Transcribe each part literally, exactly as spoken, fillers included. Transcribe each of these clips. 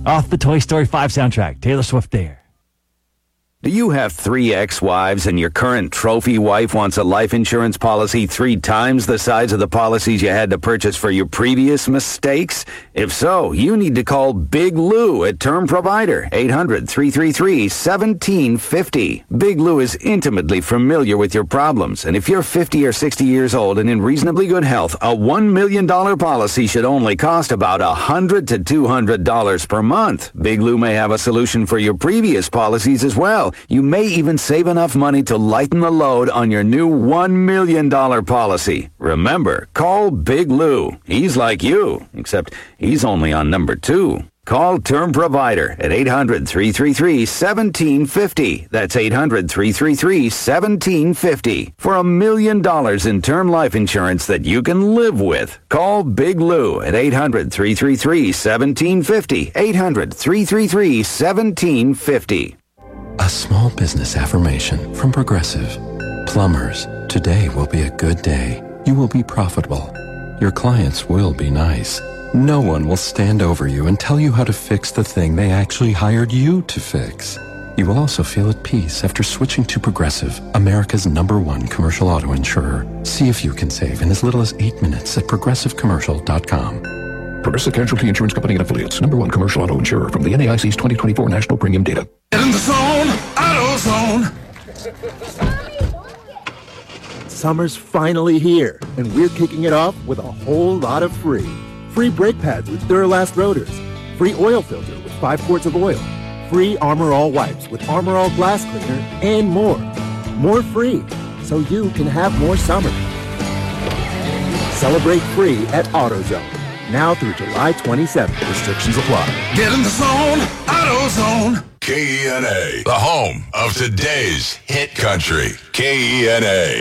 Off the Toy Story five soundtrack, Taylor Swift there. Do you have three ex-wives and your current trophy wife wants a life insurance policy three times the size of the policies you had to purchase for your previous mistakes? If so, you need to call Big Lou at Term Provider, eight hundred, three three three, one seven five zero. Big Lou is intimately familiar with your problems, and if you're fifty or sixty years old and in reasonably good health, a one million dollars policy should only cost about one hundred to two hundred dollars per month. Big Lou may have a solution for your previous policies as well. You may even save enough money to lighten the load on your new one million dollars policy. Remember, call Big Lou. He's like you, except he's only on number two. Call Term Provider at eight hundred, three three three, one seven five zero. That's eight hundred, three three three, one seven five zero. For a million dollars in term life insurance that you can live with. Call Big Lou at eight hundred, three three three, one seven five zero. eight hundred, three three three, one seven five zero. A small business affirmation from Progressive. Plumbers, today will be a good day. You will be profitable. Your clients will be nice. No one will stand over you and tell you how to fix the thing they actually hired you to fix. You will also feel at peace after switching to Progressive, America's number one commercial auto insurer. See if you can save in as little as eight minutes at progressive commercial dot com. Progressive Casualty Insurance Company and Affiliates. Number one commercial auto insurer from the N A I C's twenty twenty-four National Premium Data. Get in the zone, AutoZone. Summer's finally here, and we're kicking it off with a whole lot of free. Free brake pads with Duralast rotors. Free oil filter with five quarts of oil. Free Armor All wipes with Armor All glass cleaner, and more. More free, so you can have more summer. Celebrate free at AutoZone. Now through July twenty-seventh. Restrictions apply. Get in the zone, AutoZone. K E N A, the home of today's hit country. K E N A.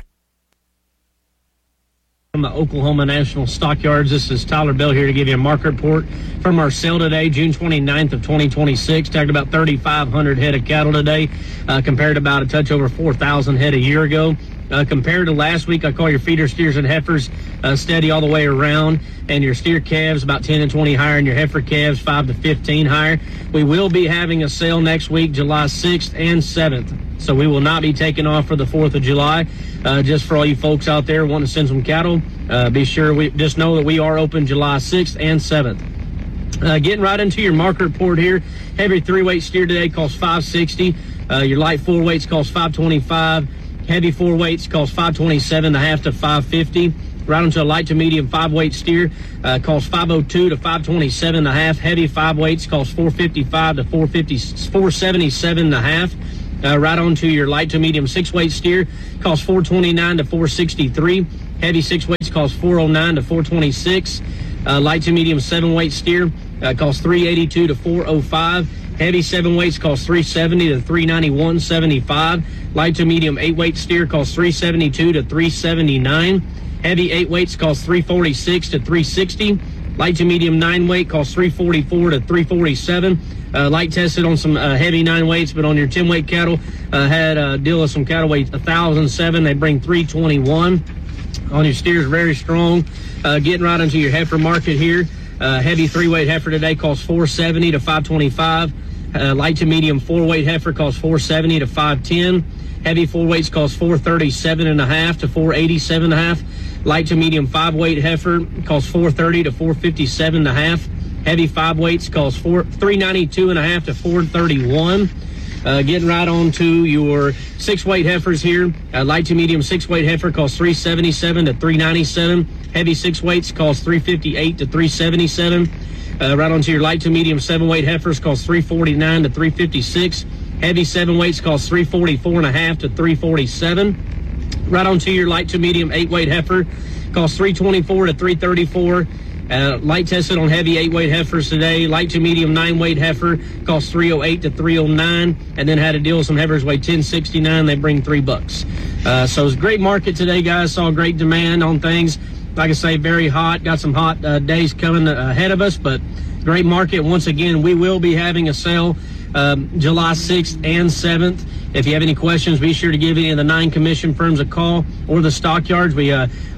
From the Oklahoma National Stockyards, this is Tyler Bell here to give you a market report from our sale today, June twenty-ninth of twenty twenty-six. Tagged about thirty-five hundred head of cattle today, uh, compared to about a touch over four thousand head a year ago. Uh, compared to last week, I call your feeder steers and heifers uh, steady all the way around, and your steer calves about ten and twenty higher, and your heifer calves five to fifteen higher. We will be having a sale next week, July sixth and seventh, so we will not be taking off for the fourth of July. Uh, just for all you folks out there wanting to send some cattle, uh, be sure we just know that we are open July sixth and seventh. Uh, getting right into your market report here, heavy three-weight steer today costs five sixty. Uh, your light four-weights cost five twenty-five. Heavy four weights cost five twenty-seven and a half to five fifty. Right onto a light to medium five weight steer uh, costs five oh two to five twenty-seven and a half. Heavy five weights cost four fifty-five to four fifty, four seventy-seven and a half. Uh, right onto your light to medium six weight steer costs four twenty-nine to four sixty-three. Heavy six weights cost four oh nine to four twenty-six. Uh, light to medium seven weight steer uh, costs three eighty-two to four oh five. Heavy seven weights cost three seventy to three ninety-one seventy-five. Light to medium eight weight steer costs three seventy-two to three seventy-nine. Heavy eight weights cost three forty-six to three sixty. Light to medium nine weight costs three forty-four to three forty-seven. Uh, light tested on some uh, heavy nine weights, but on your ten weight cattle, uh, had a deal with some cattle weight one thousand seven. They bring three twenty-one. On your steers, very strong. Uh, getting right into your heifer market here. Uh, heavy three weight heifer today costs four seventy to five twenty-five. Uh, light to medium four weight heifer costs four seventy to five ten. Heavy four weights costs four thirty-seven and a half to four eighty-seven and a half. Light to medium five weight heifer costs four thirty to four fifty-seven and a half. Heavy five weights costs four three ninety-two and a half to four thirty-one. Uh, getting right on to your six weight heifers here. Uh, light to medium six weight heifer costs three seventy-seven to three ninety-seven. Heavy six weights costs three fifty-eight to three seventy-seven. Uh, right onto your light to medium seven weight heifers costs three forty-nine to three fifty-six. Heavy seven weights costs three forty-four and a half to three forty-seven. Right onto your light to medium eight weight heifer costs three twenty-four to three thirty-four. Uh, light tested on heavy eight weight heifers today. Light to medium nine weight heifer costs three oh eight to three oh nine, and then had a deal with some heifers weigh ten sixty-nine. They bring three bucks. Uh, so it's a great market today, guys. Saw great demand on things. Like I say, very hot. Got some hot uh, days coming ahead of us, but great market. Once again, we will be having a sale um, July sixth and seventh. If you have any questions, be sure to give any of the nine commission firms a call or the stockyards. We uh,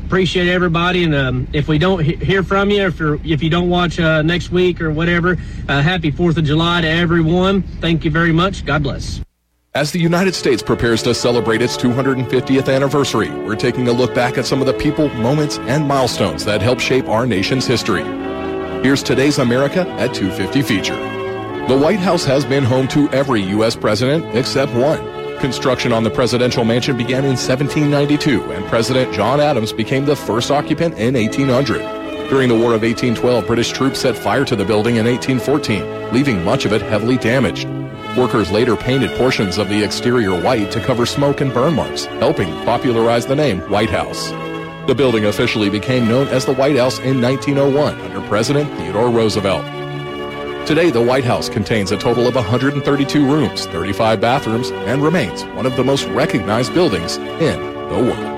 appreciate everybody. And um, if we don't he- hear from you, if, you're, if you don't watch uh, next week or whatever, uh, happy fourth of July to everyone. Thank you very much. God bless. As the United States prepares to celebrate its two hundred fiftieth anniversary, we're taking a look back at some of the people, moments, and milestones that helped shape our nation's history. Here's today's America at two fifty feature. The White House has been home to every U S president except one. Construction on the presidential mansion began in seventeen ninety-two, and President John Adams became the first occupant in eighteen hundred. During the War of eighteen twelve, British troops set fire to the building in eighteen fourteen, leaving much of it heavily damaged. Workers later painted portions of the exterior white to cover smoke and burn marks, helping popularize the name White House. The building officially became known as the White House in nineteen oh one under President Theodore Roosevelt. Today, the White House contains a total of one hundred thirty-two rooms, thirty-five bathrooms, and remains one of the most recognized buildings in the world.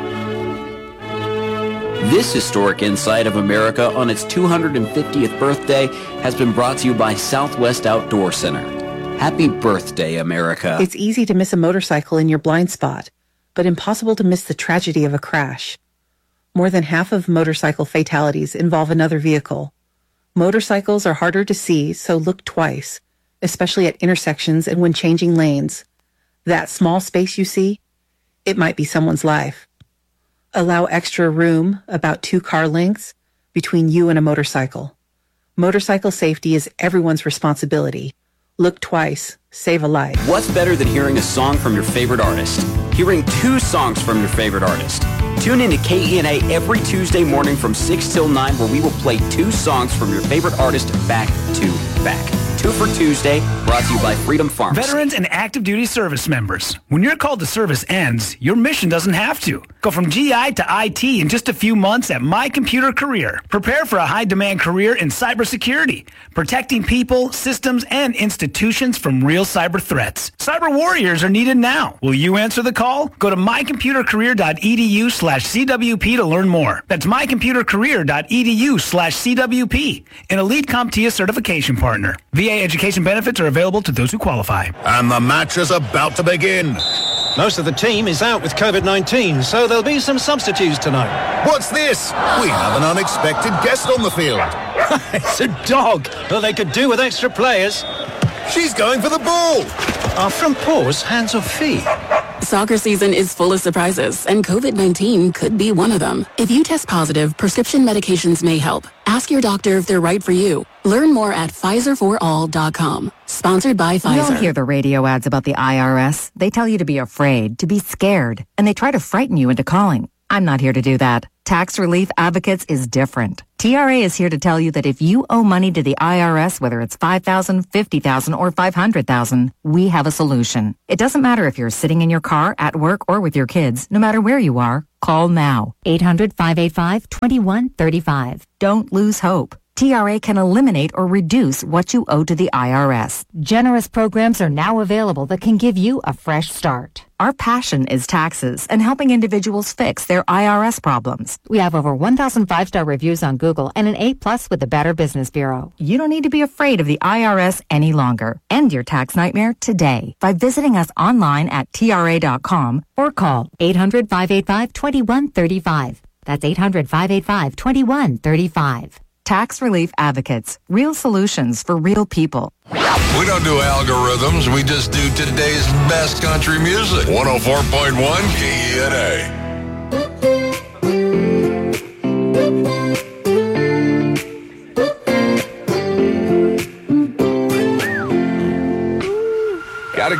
This historic insight of America on its two hundred fiftieth birthday has been brought to you by Southwest Outdoor Center. Happy birthday, America. It's easy to miss a motorcycle in your blind spot, but impossible to miss the tragedy of a crash. More than half of motorcycle fatalities involve another vehicle. Motorcycles are harder to see, so look twice, especially at intersections and when changing lanes. That small space you see, it might be someone's life. Allow extra room, about two car lengths, between you and a motorcycle. Motorcycle safety is everyone's responsibility. Look twice. Save a life. What's better than hearing a song from your favorite artist? Hearing two songs from your favorite artist. Tune in to K E N A every Tuesday morning from six till nine, where we will play two songs from your favorite artist back to back. Two for Tuesday, brought to you by Freedom Farms. Veterans and active duty service members. When your call to service ends, your mission doesn't have to. Go from G I to I T in just a few months at My Computer Career. Prepare for a high-demand career in cybersecurity, protecting people, systems, and institutions from real cyber threats. Cyber warriors are needed now. Will you answer the call? Go to mycomputercareer.edu slash CWP to learn more. That's mycomputercareer.edu slash CWP, an Elite CompTIA certification partner. V A education benefits are available to those who qualify. And the match is about to begin. Most of the team is out with covid nineteen, so there'll be some substitutes tonight. What's this? We have an unexpected guest on the field. It's a dog. Well, they could do with extra players. She's going for the ball. Are front paws hands or feet? Soccer season is full of surprises, and covid nineteen could be one of them. If you test positive, prescription medications may help. Ask your doctor if they're right for you. Learn more at Pfizer for all dot com. Sponsored by Pfizer. You don't hear the radio ads about the I R S. They tell you to be afraid, to be scared, and they try to frighten you into calling. I'm not here to do that. Tax Relief Advocates is different. T R A is here to tell you that if you owe money to the I R S, whether it's five thousand dollars, fifty thousand dollars, or five hundred thousand dollars, we have a solution. It doesn't matter if you're sitting in your car, at work, or with your kids. No matter where you are, call now. eight hundred, five eight five, two one three five. Don't lose hope. T R A can eliminate or reduce what you owe to the I R S. Generous programs are now available that can give you a fresh start. Our passion is taxes and helping individuals fix their I R S problems. We have over one thousand five-star reviews on Google and an A plus with the Better Business Bureau. You don't need to be afraid of the I R S any longer. End your tax nightmare today by visiting us online at T R A dot com or call eight hundred, five eight five, two one three five. That's eight hundred, five eight five, two one three five. Tax Relief Advocates. Real solutions for real people. We don't do algorithms. We just do today's best country music. one oh four point one K E N A.